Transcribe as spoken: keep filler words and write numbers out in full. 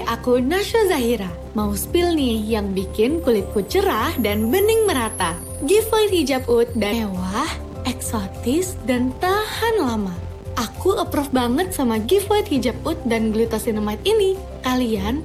aku Nasya Zahira. Mau spill nih yang bikin kulitku cerah dan bening merata. Giveaway hijab oud dan mewah, eksotis, dan tahan lama. Aku approve banget sama giveaway hijab oud dan glucosinamide ini. Kalian